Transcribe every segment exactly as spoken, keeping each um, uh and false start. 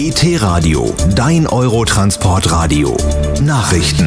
E T-Radio, dein Eurotransportradio. Nachrichten.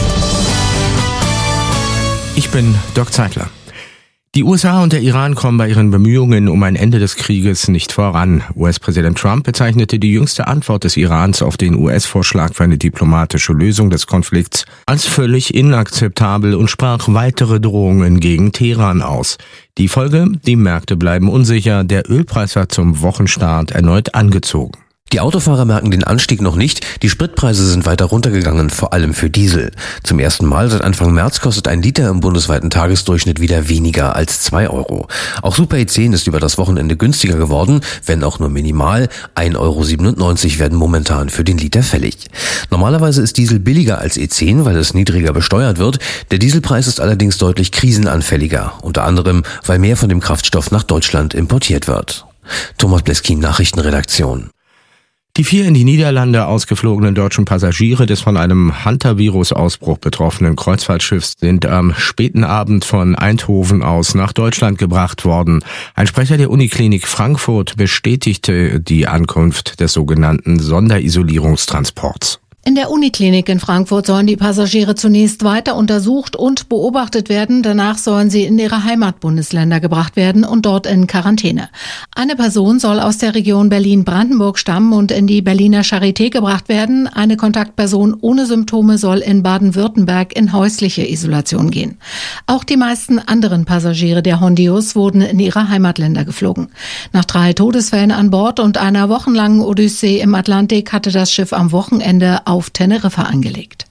Ich bin Dirk Zeitler. Die U S A und der Iran kommen bei ihren Bemühungen um ein Ende des Krieges nicht voran. U S-Präsident Trump bezeichnete die jüngste Antwort des Irans auf den U S-Vorschlag für eine diplomatische Lösung des Konflikts als völlig inakzeptabel und sprach weitere Drohungen gegen Teheran aus. Die Folge: Die Märkte bleiben unsicher, der Ölpreis hat zum Wochenstart erneut angezogen. Die Autofahrer merken den Anstieg noch nicht, die Spritpreise sind weiter runtergegangen, vor allem für Diesel. Zum ersten Mal seit Anfang März kostet ein Liter im bundesweiten Tagesdurchschnitt wieder weniger als zwei Euro. Auch Super E zehn ist über das Wochenende günstiger geworden, wenn auch nur minimal. ein Euro siebenundneunzig werden momentan für den Liter fällig. Normalerweise ist Diesel billiger als E zehn, weil es niedriger besteuert wird. Der Dieselpreis ist allerdings deutlich krisenanfälliger, unter anderem, weil mehr von dem Kraftstoff nach Deutschland importiert wird. Thomas Bleskin, Nachrichtenredaktion. Die vier in die Niederlande ausgeflogenen deutschen Passagiere des von einem Hantavirus-Ausbruch betroffenen Kreuzfahrtschiffs sind am späten Abend von Eindhoven aus nach Deutschland gebracht worden. Ein Sprecher der Uniklinik Frankfurt bestätigte die Ankunft des sogenannten Sonderisolierungstransports. In der Uniklinik in Frankfurt sollen die Passagiere zunächst weiter untersucht und beobachtet werden. Danach sollen sie in ihre Heimatbundesländer gebracht werden und dort in Quarantäne. Eine Person soll aus der Region Berlin-Brandenburg stammen und in die Berliner Charité gebracht werden. Eine Kontaktperson ohne Symptome soll in Baden-Württemberg in häusliche Isolation gehen. Auch die meisten anderen Passagiere der Hondius wurden in ihre Heimatländer geflogen. Nach drei Todesfällen an Bord und einer wochenlangen Odyssee im Atlantik hatte das Schiff am Wochenende auf Teneriffa angelegt.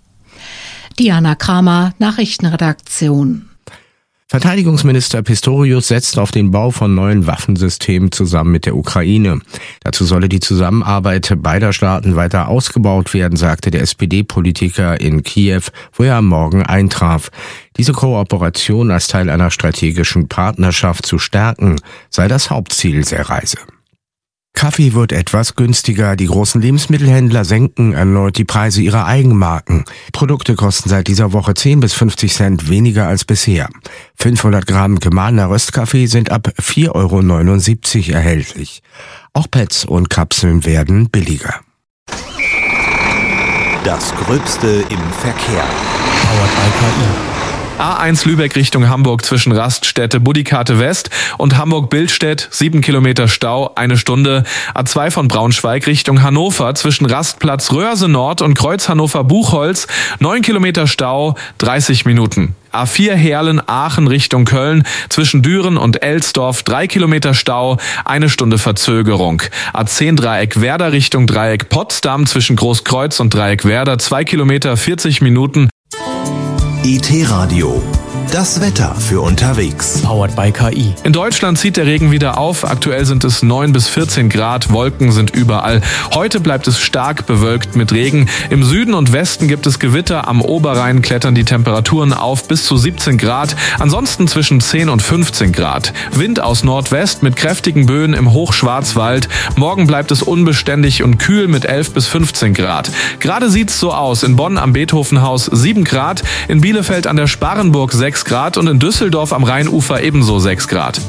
Diana Kramer, Nachrichtenredaktion. Verteidigungsminister Pistorius setzt auf den Bau von neuen Waffensystemen zusammen mit der Ukraine. Dazu solle die Zusammenarbeit beider Staaten weiter ausgebaut werden, sagte der S P D-Politiker in Kiew, wo er am Morgen eintraf. Diese Kooperation als Teil einer strategischen Partnerschaft zu stärken, sei das Hauptziel der Reise. Kaffee wird etwas günstiger. Die großen Lebensmittelhändler senken erneut die Preise ihrer Eigenmarken. Produkte kosten seit dieser Woche zehn bis fünfzig Cent weniger als bisher. fünfhundert Gramm gemahlener Röstkaffee sind ab vier Euro neunundsiebzig erhältlich. Auch Pads und Kapseln werden billiger. Das Gröbste im Verkehr. Powered by K I. A eins Lübeck Richtung Hamburg zwischen Raststätte Budikate West und Hamburg-Billstedt, sieben Kilometer Stau, eine Stunde. A zwei von Braunschweig Richtung Hannover zwischen Rastplatz Röhrse Nord und Kreuz Hannover-Buchholz, neun Kilometer Stau, dreißig Minuten. A vier Herlen-Aachen Richtung Köln zwischen Düren und Elsdorf, drei Kilometer Stau, eine Stunde Verzögerung. A zehn Dreieck Werder Richtung Dreieck Potsdam zwischen Großkreuz und Dreieck Werder, zwei Kilometer, vierzig Minuten. E T-Radio, das Wetter für unterwegs. Powered by K I. In Deutschland zieht der Regen wieder auf. Aktuell sind es neun bis vierzehn Grad. Wolken sind überall. Heute bleibt es stark bewölkt mit Regen. Im Süden und Westen gibt es Gewitter. Am Oberrhein klettern die Temperaturen auf bis zu siebzehn Grad. Ansonsten zwischen zehn und fünfzehn Grad. Wind aus Nordwest mit kräftigen Böen im Hochschwarzwald. Morgen bleibt es unbeständig und kühl mit elf bis fünfzehn Grad. Gerade sieht's so aus. In Bonn am Beethovenhaus sieben Grad. In Bielefeld an der Sparrenburg sechs Grad und in Düsseldorf am Rheinufer ebenso sechs Grad.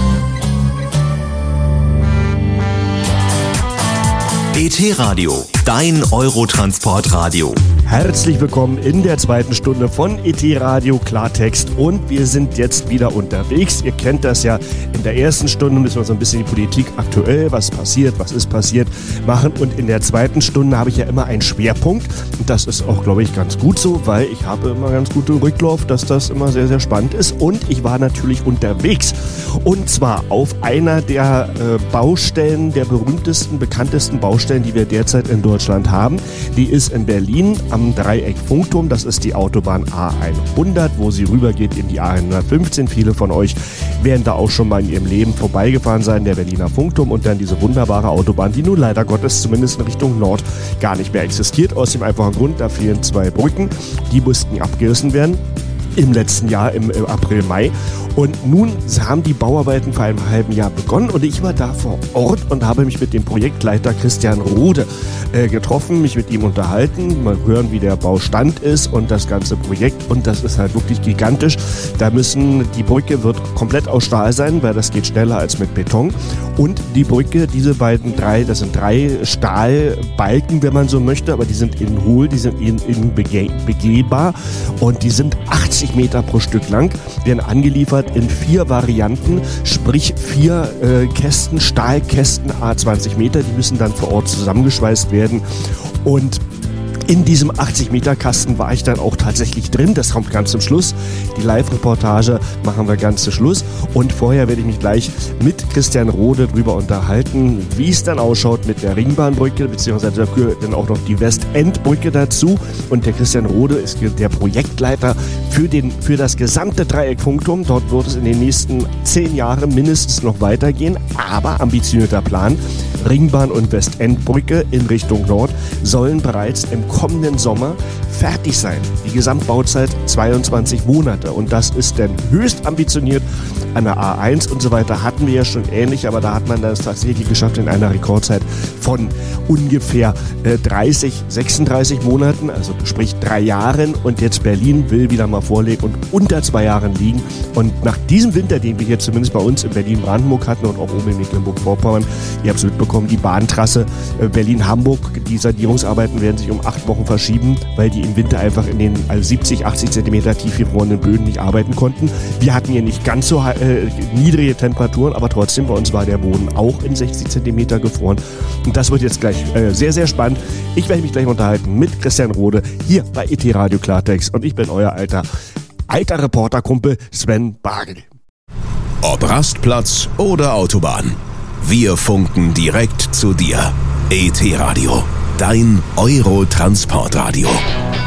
E T-Radio, dein Eurotransportradio. Herzlich willkommen in der zweiten Stunde von E T-Radio Klartext und wir sind jetzt wieder unterwegs. Ihr kennt das ja, in der ersten Stunde müssen wir so ein bisschen die Politik aktuell, was passiert, was ist passiert, machen und in der zweiten Stunde habe ich ja immer einen Schwerpunkt und das ist auch, glaube ich, ganz gut so, weil ich habe immer ganz guten Rücklauf, dass das immer sehr, sehr spannend ist und ich war natürlich unterwegs und zwar auf einer der äh, Baustellen, der berühmtesten, bekanntesten Baustellen, die wir derzeit in Deutschland haben. Die ist in Berlin am Dreieck Funkturm, das ist die Autobahn A hundert, wo sie rübergeht in die A hundertfünfzehn. Viele von euch werden da auch schon mal in ihrem Leben vorbeigefahren sein, der Berliner Funkturm und dann diese wunderbare Autobahn, die nun leider Gottes zumindest in Richtung Nord gar nicht mehr existiert, aus dem einfachen Grund, da fehlen zwei Brücken, die mussten abgerissen werden. im letzten Jahr, im, im April, Mai. Und nun haben die Bauarbeiten vor einem halben Jahr begonnen und ich war da vor Ort und habe mich mit dem Projektleiter Christian Rode äh, getroffen, mich mit ihm unterhalten, mal hören, wie der Baustand ist und das ganze Projekt, und das ist halt wirklich gigantisch. Da müssen, die Brücke wird komplett aus Stahl sein, weil das geht schneller als mit Beton, und die Brücke, diese beiden drei, das sind drei Stahlbalken, wenn man so möchte, aber die sind innen hohl, die sind innen, innen bege- begehbar und die sind achtzig Meter pro Stück lang, werden angeliefert in vier Varianten, sprich vier äh, Kästen, Stahlkästen, à zwanzig Meter, die müssen dann vor Ort zusammengeschweißt werden, und in diesem achtzig Meter Kasten war ich dann auch tatsächlich drin. Das kommt ganz zum Schluss. Die Live-Reportage machen wir ganz zum Schluss. Und vorher werde ich mich gleich mit Christian Rode drüber unterhalten, wie es dann ausschaut mit der Ringbahnbrücke, beziehungsweise dafür dann auch noch die Westendbrücke dazu. Und der Christian Rode ist der Projektleiter für, den, für das gesamte Dreieck Funkturm. Dort wird es in den nächsten zehn Jahren mindestens noch weitergehen. Aber ambitionierter Plan. Ringbahn und Westendbrücke in Richtung Nord sollen bereits im kommenden Sommer fertig sein. Die Gesamtbauzeit zweiundzwanzig Monate, und das ist dann höchst ambitioniert. An der A eins und so weiter hatten wir ja schon ähnlich, aber da hat man das tatsächlich geschafft in einer Rekordzeit von ungefähr äh, dreißig, sechsunddreißig Monaten, also sprich drei Jahren, und jetzt Berlin will wieder mal vorlegen und unter zwei Jahren liegen. Und nach diesem Winter, den wir hier zumindest bei uns in Berlin-Brandenburg hatten und auch oben in Mecklenburg-Vorpommern, ihr habt es mitbekommen, die Bahntrasse äh, Berlin-Hamburg, die Sanierungsarbeiten werden sich um acht Wochen verschieben, weil die im Winter einfach in den also siebzig, achtzig Zentimeter tief gefrorenen Böden nicht arbeiten konnten. Wir hatten hier nicht ganz so äh, niedrige Temperaturen, aber trotzdem, bei uns war der Boden auch in sechzig Zentimeter gefroren. Und das wird jetzt gleich äh, sehr, sehr spannend. Ich werde mich gleich unterhalten mit Christian Rode hier bei E T Radio Klartext, und ich bin euer alter, alter Reporterkumpel Sven Bagel. Ob Rastplatz oder Autobahn, wir funken direkt zu dir. E T Radio, dein Eurotransportradio.